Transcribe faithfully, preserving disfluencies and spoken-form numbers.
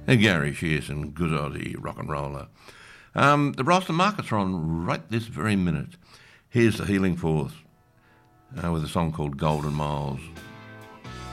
And Gary Shearson, good Aussie rock and roller. Um, the Ralston Markets are on right this very minute. Here's the Healing Force uh, with a song called Golden Miles.